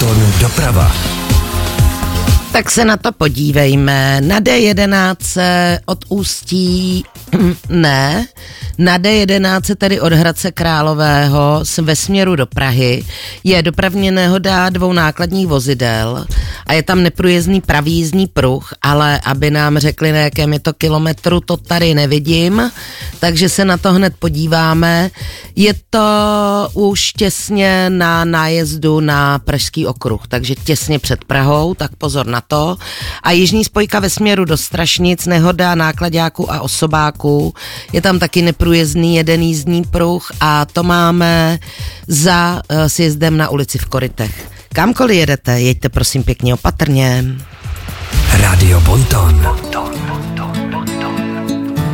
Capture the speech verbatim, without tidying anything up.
Bonton doprava. Tak se na to podívejme. Na D jedenáct od Ústí, ne, na D jedenáct tedy od Hradce Králového ve směru do Prahy je dopravní nehoda dvou nákladních vozidel a je tam neprůjezdný pravý jízdní pruh, ale aby nám řekli, na jakém je to kilometru, to tady nevidím, takže se na to hned podíváme. Je to už těsně na nájezdu na Pražský okruh, takže těsně před Prahou, tak pozor na to. A jižní spojka ve směru do Strašnic, nehoda náklaďáků a osobáků. Je tam taky neprůjezdný jeden jízdní pruh a to máme za uh, sjezdem na ulici v Korytech. Kamkoliv jedete, jeďte prosím pěkně opatrně. Radio Bonton.